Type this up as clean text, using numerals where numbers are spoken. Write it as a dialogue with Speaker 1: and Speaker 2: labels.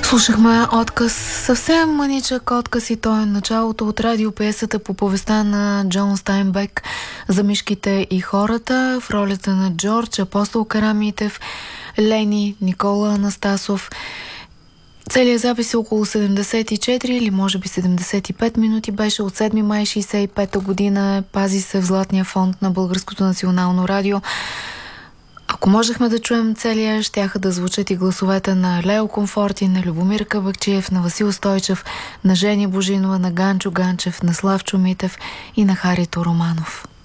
Speaker 1: Слушахме отказ, съвсем мъничък отказ, и той е началото от радиопиесата по повестта на Джон Стайнбек за мишките и хората в ролята на Джордж, Апостол Карамитев, Лени, Никола Анастасов. Целият запис е около 74 или може би 75 минути беше. От 7 май 65 година, пази се в Златния фонд на Българското национално радио. Ако можехме да чуем целия, щяха да звучат и гласовете на Лео Комфорти, на Любомир Кабакчиев, на Васил Стойчев, на Жени Божинова, на Ганчо Ганчев, на Славчо Митев и на Харито Романов.